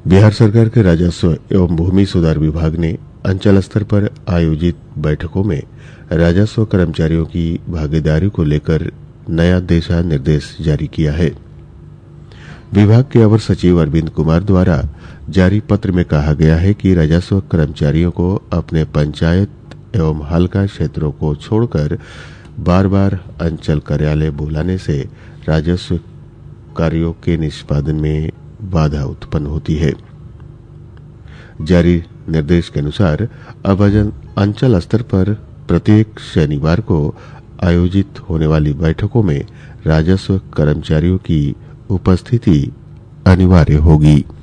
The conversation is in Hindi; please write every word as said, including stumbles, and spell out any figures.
बिहार सरकार के राजस्व एवं भूमि सुधार विभाग ने अंचल स्तर पर आयोजित बैठकों में राजस्व कर्मचारियों की भागीदारी को लेकर नया दिशा निर्देश जारी किया है। विभाग के अवर सचिव अरविंद कुमार द्वारा जारी पत्र में कहा गया है कि राजस्व कर्मचारियों को अपने पंचायत एवं हल्का क्षेत्रों को छोड़कर बार बार अंचल कार्यालय बुलाने से राजस्व कार्यों के निष्पादन में बाधा उत्पन्न होती है। जारी निर्देश के अनुसार अब अंचल स्तर पर प्रत्येक शनिवार को आयोजित होने वाली बैठकों में राजस्व कर्मचारियों की उपस्थिति अनिवार्य होगी।